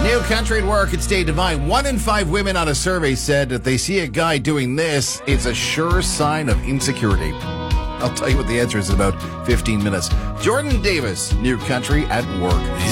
New country at work, it's Dave Devine. 1 in 5 women on a survey said that they see a guy doing this, it's a sure sign of insecurity. I'll tell you what the answer is in about 15 minutes. Jordan Davis, New Country at Work.